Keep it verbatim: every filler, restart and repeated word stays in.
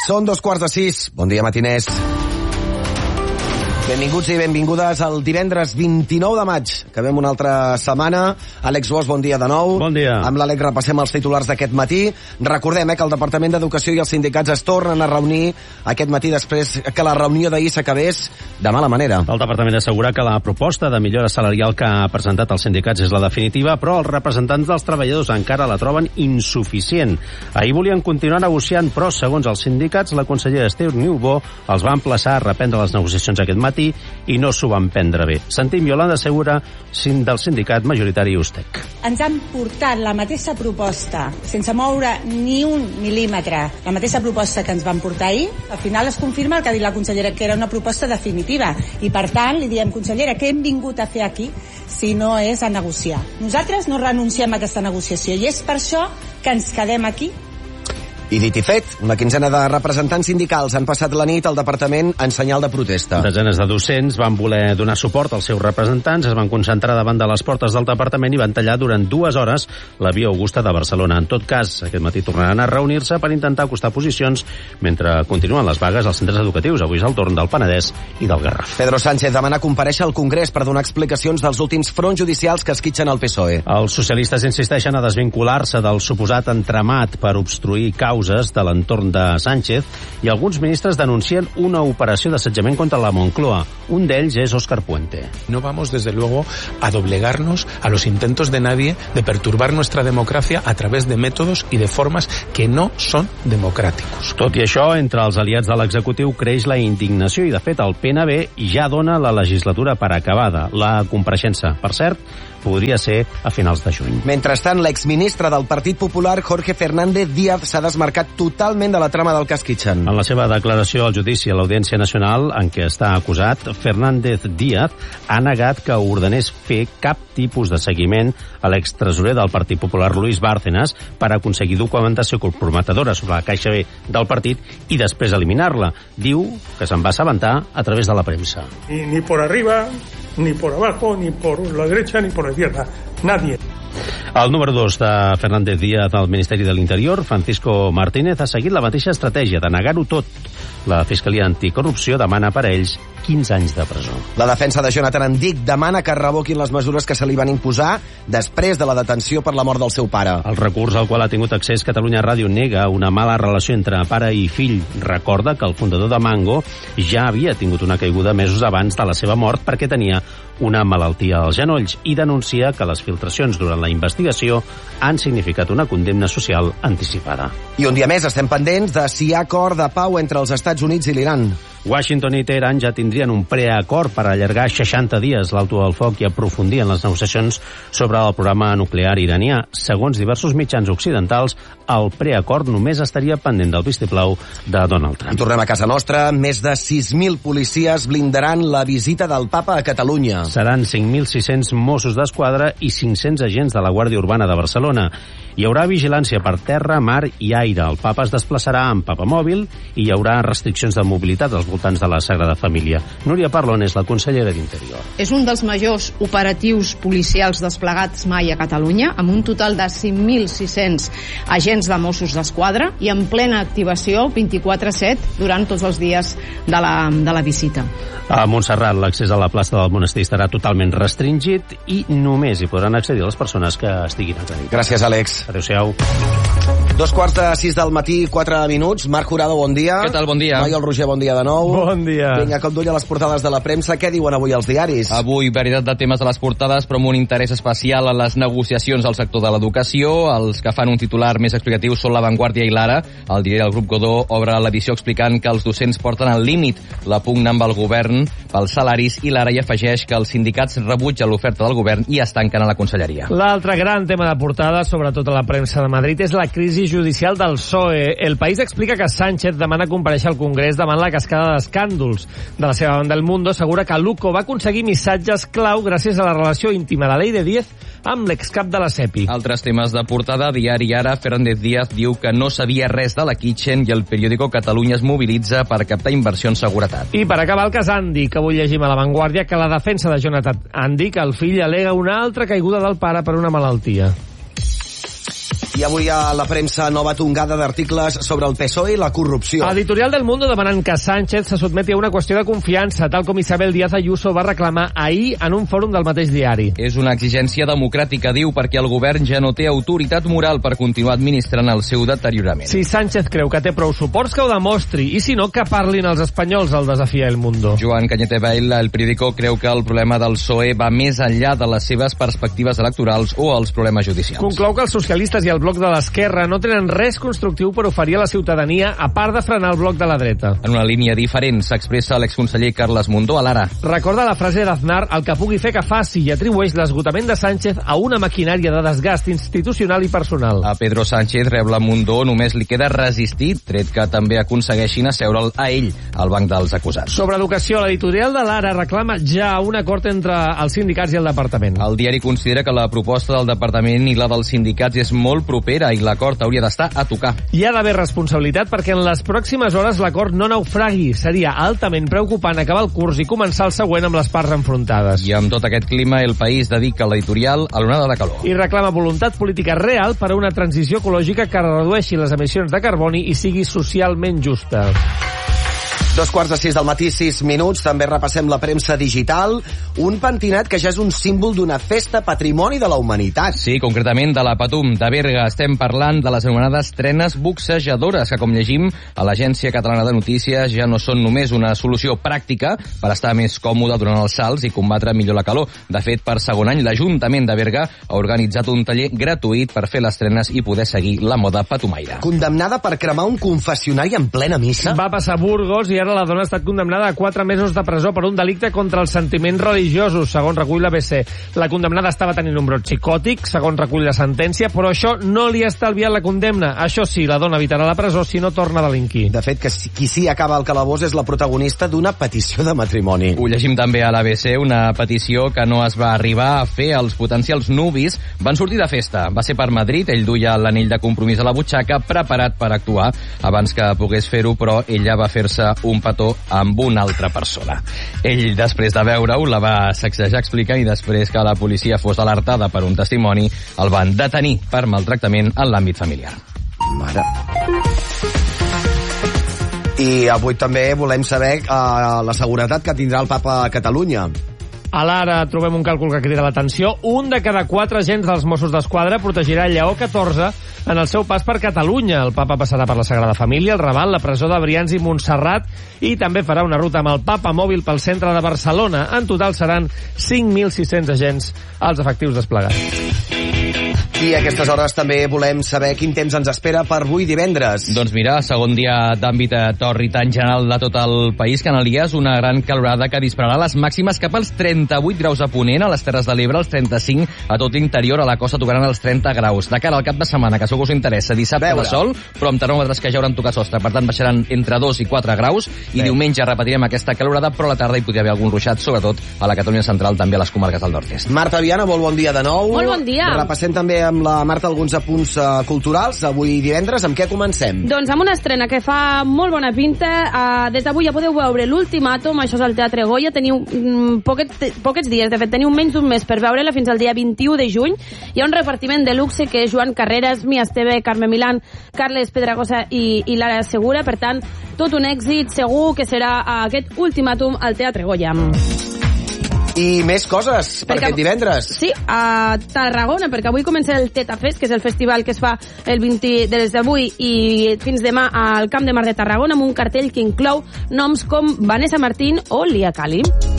Són dos quarts de sis. Bon dia, matiners. Benvinguts i benvingudes al divendres vint-i-nou de maig. Acabem una altra setmana. Àlex Bosch, bon dia de nou. Bon dia. Amb l'Àlex repassem els titulars d'aquest matí. Recordem eh, que el Departament d'Educació i els sindicats es tornen a reunir aquest matí després que la reunió d'ahir s'acabés de mala manera. El Departament assegura que la proposta de millora salarial que ha presentat els sindicats és la definitiva, però els representants dels treballadors encara la troben insuficient. Ahir volien continuar negociant, però, segons els sindicats, la consellera Esther Niubó els va emplaçar a reprendre les negociacions aquest matí i no s'ho van prendre bé. Sentim Yolanda Segura del sindicat majoritari Ustec. Ens han portat la mateixa proposta, sense moure ni un mil·límetre, la mateixa proposta que ens van portar ahir. Al final es confirma el que ha dit la consellera, que era una proposta definitiva. I per tant, li diem, consellera, què hem vingut a fer aquí si no és a negociar? Nosaltres no renunciem a aquesta negociació i és per això que ens quedem aquí. I dit i fet, una quinzena de representants sindicals han passat la nit al departament en senyal de protesta. Desenes de docents van voler donar suport als seus representants, es van concentrar davant de les portes del departament i van tallar durant dues hores la Via Augusta de Barcelona. En tot cas, aquest matí tornaran a reunir-se per intentar acostar posicions mentre continuen les vagues als centres educatius. Avui és el torn del Penedès i del Garraf. Pedro Sánchez demana comparèixer al Congrés per donar explicacions dels últims fronts judicials que esquitxen el P S O E. Els socialistes insisteixen a desvincular-se del suposat entramat per obstruir causes de l'entorn de Sánchez i alguns ministres denuncien una operació d'assetjament contra la Moncloa. Un d'ells és Óscar Puente. No vamos, desde luego, a doblegarnos a los intentos de nadie de perturbar nuestra democracia a través de métodos y de formas que no son democráticos. Tot i això, entre els aliats de l'executiu creix la indignació i, de fet, el P N B ja dona la legislatura per acabada. La compareixença, per cert, podria ser a finals de juny. Mentrestant, l'exministre del Partit Popular, Jorge Fernández Díaz, s'ha desmarcat totalment de la trama del cas Kitchen. En la seva declaració al judici a l'Audiència Nacional, en què està acusat, Fernández Díaz ha negat que ordenés fer cap tipus de seguiment a l'extresorer del Partit Popular, Luis Bárcenas, per aconseguir documentació comprometedora sobre la caixa B del partit i després eliminar-la. Diu que se'n va assabentar a través de la premsa. Ni, ni por arriba, ni por abajo, ni por la derecha, ni por la izquierda. Nadie. El número dos de Fernández Díaz al Ministeri de l'Interior, Francisco Martínez, ha seguit la mateixa estratègia de negar-ho tot. La Fiscalia Anticorrupció demana per a ells quinze anys de presó. La defensa de Jonathan Andic demana que revoquin les mesures que se li van imposar després de la detenció per la mort del seu pare. El recurs al qual ha tingut accés Catalunya Ràdio nega una mala relació entre pare i fill. Recorda que el fundador de Mango ja havia tingut una caiguda mesos abans de la seva mort perquè tenia una malaltia als genolls i denuncia que les filtracions durant la investigació han significat una condemna social anticipada. I un dia més estem pendents de si hi ha acord de pau entre els Estats Units i l'Iran. Washington i Teheran ja tindrien un preacord per allargar seixanta dies l'alto del foc i aprofundir en les negociacions sobre el programa nuclear iranià. Segons diversos mitjans occidentals, el preacord només estaria pendent del vistiplau de Donald Trump. I tornem a casa nostra. Més de sis mil policies blindaran la visita del papa a Catalunya. Seran cinc mil sis-cents Mossos d'Esquadra i cinc-cents agents de la Guàrdia Urbana de Barcelona. Hi haurà vigilància per terra, mar i aire. El papa es desplaçarà amb papamòbil i hi haurà restriccions de mobilitat als voltants de la Sagrada Família. Núria Parlon és la consellera d'Interior. És un dels majors operatius policials desplegats mai a Catalunya, amb un total de cinc mil sis-cents agents de Mossos d'Esquadra i en plena activació vint-i-quatre set durant tots els dies de la, de la visita. A Montserrat, l'accés a la plaça del monestir estarà totalment restringit i només hi podran accedir les persones que estiguin al Zenit. Gràcies, Àlex. Adéu-siau. Dos quarts de sis del matí, quatre minuts. Marc Jurado, bon dia. Què tal, bon dia. Maiol Roger, bon dia de nou. Bon dia. Vinga, cop d'ull a les portades de la premsa. Què diuen avui els diaris? Avui, varietat de temes a les portades, però amb un interès especial a les negociacions al sector de l'educació. Els que fan un titular més explicatiu són La Vanguardia i l'Ara. El diari del Grup Godó obre l'edició explicant que els docents porten al límit la pugna amb el govern pels salaris i l'Ara hi afegeix que els sindicats rebutgen l'oferta del govern i es tanquen a la conselleria. L'altre gran tema de portada, sobretot a la premsa de Madrid, és la crisi judicial del P S O E. El País explica que Sánchez demana comparèixer al Congrés davant la cascada d'escàndols. De la seva banda, El Mundo assegura que Luco va aconseguir missatges clau gràcies a la relació íntima de Leire Díez amb l'excap de la SEPI. Altres temes de portada, diari Ara, Fernández Díaz diu que no sabia res de la Kitchen i el periòdico Catalunya es mobilitza per captar inversió en seguretat. I per acabar, el cas Andic, que avui llegim a La Vanguardia que la defensa de Jonathan Andic, el fill, alega una altra caiguda del pare per una malaltia. I avui a la premsa nova tongada d'articles sobre el P S O E i la corrupció. Editorial del Mundo demanant que Sánchez se sotmeti a una qüestió de confiança, tal com Isabel Díaz Ayuso va reclamar ahir en un fòrum del mateix diari. És una exigència democràtica, diu, perquè el govern ja no té autoritat moral per continuar administrant el seu deteriorament. Si Sánchez creu que té prou suports, que ho demostri, i si no, que parlin els espanyols al desafia El Mundo. Joan Cañete Bail, el periòdico, creu que el problema del P S O E va més enllà de les seves perspectives electorals o els problemes judicials. Conclou que els socialistes i el bloc de l'esquerra no tenen res constructiu per oferir a la ciutadania, a part de frenar el bloc de la dreta. En una línia diferent s'expressa l'exconseller Carles Mundó a l'Ara. Recorda la frase d'Aznar, el que pugui fer que faci, i atribueix l'esgotament de Sánchez a una maquinària de desgast institucional i personal. A Pedro Sánchez, rebla Mundó, només li queda resistir, tret que també aconsegueixin asseure'l a ell al banc dels acusats. Sobre educació, l'editorial de l'Ara reclama ja un acord entre els sindicats i el departament. El diari considera que la proposta del departament i la dels sindicats és molt propera i l'acord hauria d'estar a tocar. Hi ha d'haver responsabilitat perquè en les pròximes hores l'acord no naufragui. Seria altament preocupant acabar el curs i començar el següent amb les parts enfrontades. I amb tot aquest clima, El País dedica l'editorial a l'onada de calor. I reclama voluntat política real per a una transició ecològica que redueixi les emissions de carboni i sigui socialment justa. Dos quarts de sis del matí, sis minuts. També repassem la premsa digital. Un pentinat que ja és un símbol d'una festa patrimoni de la humanitat. Sí, concretament de la Patum de Berga. Estem parlant de les anomenades trenes boxejadores, que, com llegim a l'Agència Catalana de Notícies, ja no són només una solució pràctica per estar més còmode durant els salts i combatre millor la calor. De fet, per segon any, l'Ajuntament de Berga ha organitzat un taller gratuït per fer les trenes i poder seguir la moda patumaire. Condemnada per cremar un confessionari en plena missa? Va passar a Burgos i ara la dona ha estat condemnada a quatre mesos de presó per un delicte contra els sentiments religiosos, segons recull l'A B C. La condemnada estava tenint un brot psicòtic, segons recull la sentència, però això no li ha estalviat la condemna. Això sí, la dona evitarà la presó si no torna a delinquir. De fet, que qui sí acaba al calabós és la protagonista d'una petició de matrimoni. Ho llegim també a l'A B C, una petició que no es va arribar a fer. Els potencials nuvis van sortir de festa. Va ser per Madrid, ell duia l'anell de compromís a la butxaca, preparat per actuar. Abans que pogués fer-ho, però, ella va fer-se un petó amb una altra persona. Ell, després de veure-ho, la va sacsejar explicant i després que la policia fos alertada per un testimoni, el van detenir per maltractament en l'àmbit familiar. Mare. I avui també volem saber uh, la seguretat que tindrà el papa a Catalunya. A l'Ara trobem un càlcul que crida l'atenció. Un de cada quatre agents dels Mossos d'Esquadra protegirà Lleó catorze en el seu pas per Catalunya. El papa passarà per la Sagrada Família, el Raval, la presó de Brians i Montserrat i també farà una ruta amb el papa mòbil pel centre de Barcelona. En total seran cinc mil sis-cents agents als efectius desplegats. I a aquestes hores també volem saber quin temps ens espera per avui divendres. Doncs mira, segon dia d'àmbit tòrrid en general de tot el país, Canalies, una gran calorada que dispararà les màximes cap als trenta-vuit graus a Ponent, a les Terres de l'Ebre, als trenta-cinc, a tot l'interior, a la costa tocaran els trenta graus. De cara al cap de setmana, que segur que us interessa, dissabte de sol, però amb termòmetres que ja hauran tocat sostre, per tant baixaran entre dos i quatre graus, i Bé. diumenge repetirem aquesta calorada, però a la tarda hi podria haver algun ruixat, sobretot a la Catalunya central, també a les comarques del nord-est. Marta Viana, molt bon dia de nou. Molt bon dia. Repassem també amb la Marta alguns apunts uh, culturals. Avui divendres, amb què comencem? Doncs amb una estrena que fa molt bona pinta. Uh, des d'avui ja podeu veure l'Ultimàtum, això és al Teatre Goya. Teniu mm, poquet, poquets dies, de fet, teniu menys d'un mes per veure-la fins al dia vint-i-u de juny. Hi ha un repartiment de luxe que és Joan Carreras, Mia Esteve, Carme Milán, Carles Pedragosa i, i Lara Segura. Per tant, tot un èxit, segur que serà aquest Ultimàtum al Teatre Goya. I més coses per aquest divendres. Sí, a Tarragona, perquè avui comença el Teta Fest, que és el festival que es fa el vint des d'avui i fins demà al Camp de Mar de Tarragona, amb un cartell que inclou noms com Vanessa Martín o Lia Cali.